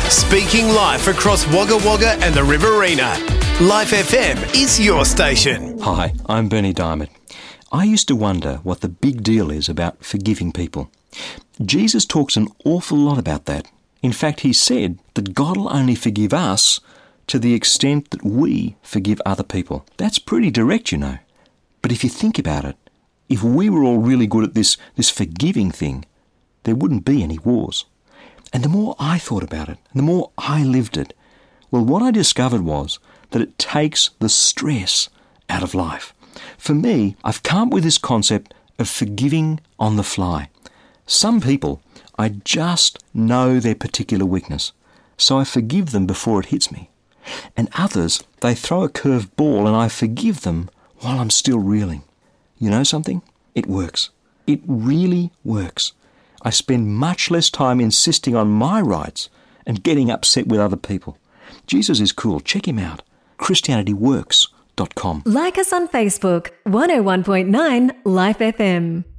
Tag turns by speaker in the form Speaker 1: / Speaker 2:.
Speaker 1: Speaking live across Wagga Wagga and the Riverina. Life FM is your station.
Speaker 2: Hi, I'm Bernie Diamond. I used to wonder what the big deal is about forgiving people. Jesus talks an awful lot about that. In fact, he said that God will only forgive us to the extent that we forgive other people. That's pretty direct, you know. But if you think about it, if we were all really good at this forgiving thing, there wouldn't be any wars. And the more I thought about it, and the more I lived it, well, what I discovered was that it takes the stress out of life. For me, I've come up with this concept of forgiving on the fly. Some people, I just know their particular weakness, so I forgive them before it hits me. And others, they throw a curved ball and I forgive them while I'm still reeling. You know something? It works. It really works. I spend much less time insisting on my rights and getting upset with other people. Jesus is cool. Check him out. ChristianityWorks.com.
Speaker 3: Like us on Facebook, 101.9 Life FM.